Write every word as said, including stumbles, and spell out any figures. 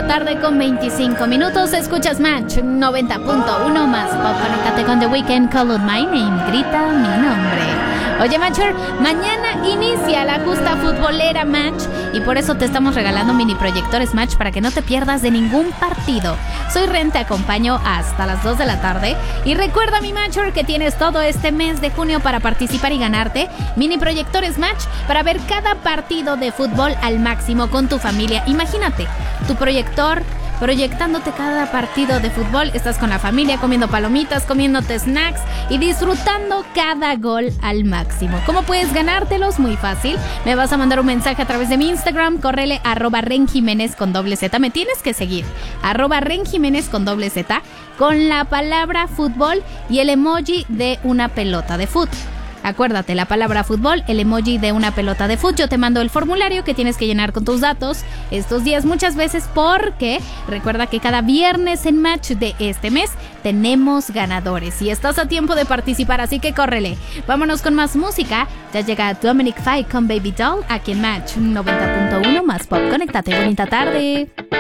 tarde con veinticinco minutos. Escuchas Match noventa punto uno más pop. Conéctate con The Weeknd, Call Out My Name, grita mi nombre. Oye, Matcher, mañana inicia la justa futbolera Match y por eso te estamos regalando mini proyectores Match para que no te pierdas de ningún partido. Soy Ren, te acompaño hasta las dos de la tarde y recuerda, mi Matcher, que tienes todo este mes de junio para participar y ganarte mini proyectores Match para ver cada partido de fútbol al máximo con tu familia. Imagínate, tu proyector proyectándote cada partido de fútbol, estás con la familia comiendo palomitas, comiéndote snacks y disfrutando cada gol al máximo. ¿Cómo puedes ganártelos? Muy fácil, me vas a mandar un mensaje a través de mi Instagram, córrele arroba Ren Jiménez con doble Z, me tienes que seguir, arroba Ren Jiménez con doble Z, con la palabra fútbol y el emoji de una pelota de fútbol. Acuérdate, la palabra fútbol, el emoji de una pelota de fútbol. Yo te mando el formulario que tienes que llenar con tus datos estos días muchas veces, porque recuerda que cada viernes en Match de este mes tenemos ganadores y estás a tiempo de participar, así que córrele. Vámonos con más música. Ya llega Dominic Fike con Baby Doll aquí en Match noventa punto uno más pop. Conéctate, bonita tarde.